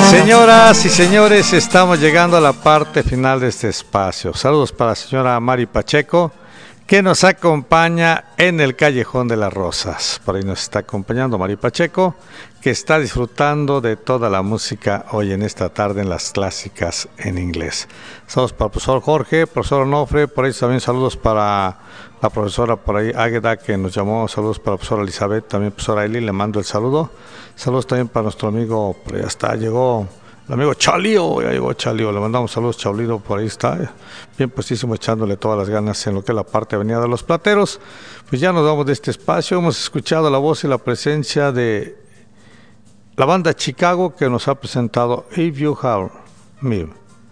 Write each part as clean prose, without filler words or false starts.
Señoras y señores, estamos llegando a la parte final de este espacio. Saludos para la señora Mari Pacheco, que nos acompaña en el Callejón de las Rosas. Por ahí nos está acompañando Mari Pacheco, que está disfrutando de toda la música hoy en esta tarde en las clásicas en inglés. Saludos para el profesor Jorge, profesor Onofre, por ahí también saludos para la profesora por ahí Águeda, que nos llamó. Saludos para la profesora Elizabeth, también profesora Eli, le mando el saludo. Saludos también para nuestro amigo, por ahí está, llegó el amigo Chalío, ya llegó Chalío, le mandamos saludos, Chaulito, por ahí está, bien puestísimo, echándole todas las ganas en lo que es la parte de Avenida de los Plateros. Pues ya nos vamos de este espacio, hemos escuchado la voz y la presencia de la banda Chicago, que nos ha presentado If You Have Me,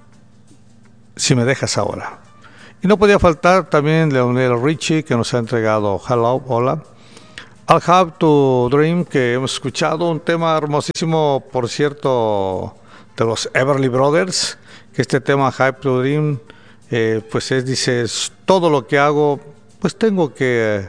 Si Me Dejas Ahora. Y no podía faltar también Leonel Richie, que nos ha entregado Hello, Hola. I'll Have to Dream, que hemos escuchado, un tema hermosísimo, por cierto, de los Everly Brothers, que este tema Have to Dream, pues dice, todo lo que hago, pues tengo que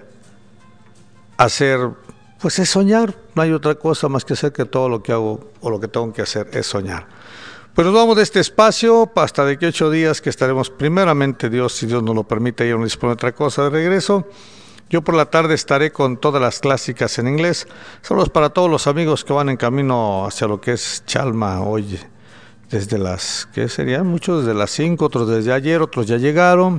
hacer, pues es soñar, no hay otra cosa más que hacer, que todo lo que hago o lo que tengo que hacer es soñar. Pues nos vamos de este espacio hasta de aquí 8 días, que estaremos primeramente Dios, si Dios nos lo permite, y no dispone otra cosa, de regreso. Yo por la tarde estaré con todas las clásicas en inglés. Saludos para todos los amigos que van en camino hacia lo que es Chalma hoy, desde las, ¿qué serían? Muchos desde las 5, otros desde ayer, otros ya llegaron.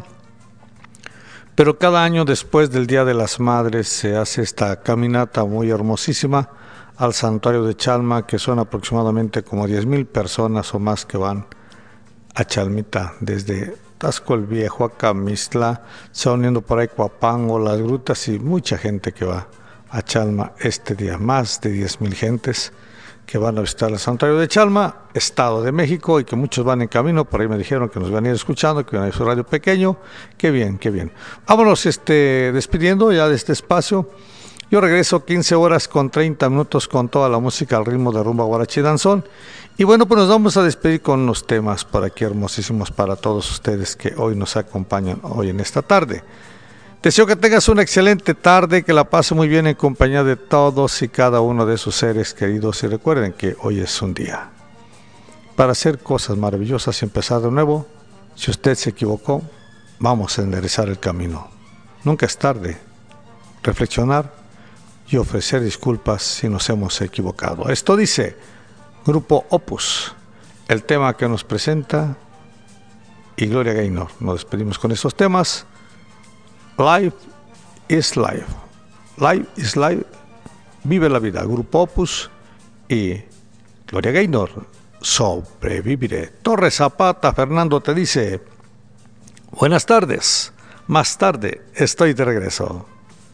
Pero cada año después del Día de las Madres se hace esta caminata muy hermosísima al santuario de Chalma, que son aproximadamente como 10,000 personas o más que van a Chalmita, desde Tasco el Viejo a Camistla, se va uniendo por ahí Coapango, Las Grutas, y mucha gente que va a Chalma este día, más de 10,000 gentes que van a visitar el santuario de Chalma, Estado de México, y que muchos van en camino. Por ahí me dijeron que nos van a ir escuchando, que van a ir a su radio pequeño. Qué bien, qué bien. Vámonos despidiendo ya de este espacio. Yo regreso 15 horas con 30 minutos con toda la música al ritmo de rumba, guaracha y danzón. Y bueno, pues nos vamos a despedir con unos temas por aquí hermosísimos para todos ustedes que hoy nos acompañan hoy en esta tarde. Deseo que tengas una excelente tarde, que la pase muy bien en compañía de todos y cada uno de sus seres queridos, y recuerden que hoy es un día para hacer cosas maravillosas y empezar de nuevo. Si usted se equivocó, vamos a enderezar el camino. Nunca es tarde reflexionar y ofrecer disculpas si nos hemos equivocado. Esto dice Grupo Opus, el tema que nos presenta, y Gloria Gaynor. Nos despedimos con estos temas. Life is life. Life is life. Vive la vida. Grupo Opus y Gloria Gaynor. Sobreviviré. Torres Zapata, Fernando te dice: buenas tardes. Más tarde estoy de regreso.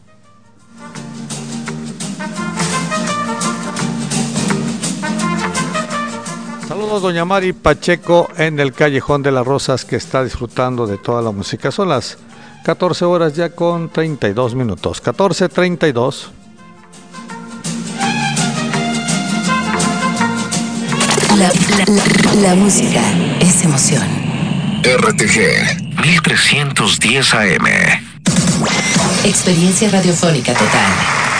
Saludos, doña Mari Pacheco en el Callejón de las Rosas, que está disfrutando de toda la música. Son las 14 horas ya con 32 minutos. 14:32. La música es emoción. RTG 1310 AM. Experiencia radiofónica total.